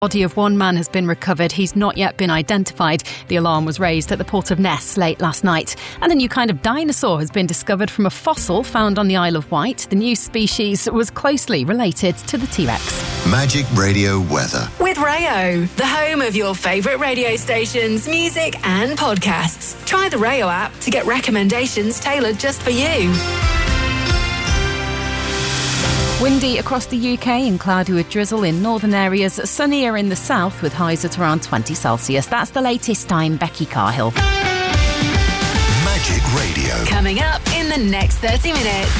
The body of one man has been recovered. He's not yet been identified. The alarm was raised at the port of Ness late last night. And a new kind of dinosaur has been discovered from a fossil found on the Isle of Wight. The new species was closely related to the T-Rex. Magic Radio weather. With Rayo, the home of your favourite radio stations, music and podcasts. Try the Rayo app to get recommendations tailored just for you. Windy across the UK and cloudy with drizzle in northern areas. Sunnier in the south with highs at around 20 Celsius. That's the latest. I'm Becky Carhill. Magic Radio. Coming up in the next 30 minutes.